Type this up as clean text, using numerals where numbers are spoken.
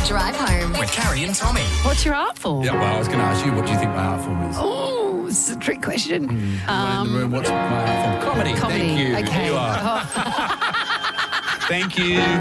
Drive Home. With Carrie and Tommy. What's your art form? Yeah, well, I was going to ask you, what do you think my art form is? Oh, it's a trick question. Everyone in the room, what's my art form? Comedy. Comedy. Thank you. Okay. You are. Thank you.